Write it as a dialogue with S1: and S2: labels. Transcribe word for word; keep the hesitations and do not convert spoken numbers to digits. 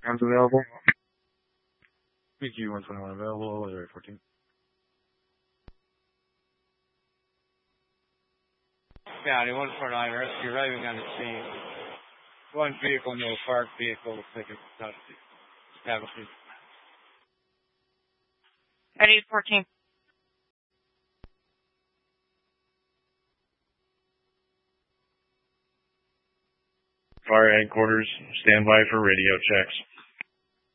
S1: Arms available.
S2: P Q one twenty-one available, area fourteen.
S3: County one four nine, rescue arriving on the scene. One vehicle, no parked vehicle, looks like it's not established.
S4: Ready, fourteen.
S2: Fire headquarters, stand by for radio checks.